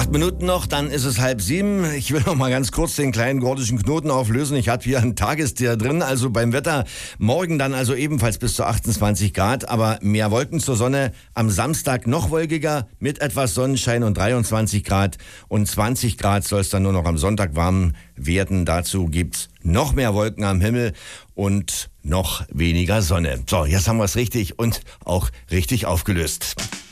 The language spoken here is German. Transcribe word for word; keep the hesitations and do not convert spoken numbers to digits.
Acht Minuten noch, dann ist es halb sieben. Ich will noch mal ganz kurz den kleinen gordischen Knoten auflösen. Ich habe hier ein Tagestier drin, also beim Wetter morgen dann also ebenfalls bis zu achtundzwanzig Grad, aber mehr Wolken zur Sonne. Am Samstag noch wolkiger mit etwas Sonnenschein und dreiundzwanzig Grad und zwanzig Grad soll es dann nur noch am Sonntag warm werden. Dazu gibt's noch mehr Wolken am Himmel und noch weniger Sonne. So, jetzt haben wir es richtig und auch richtig aufgelöst.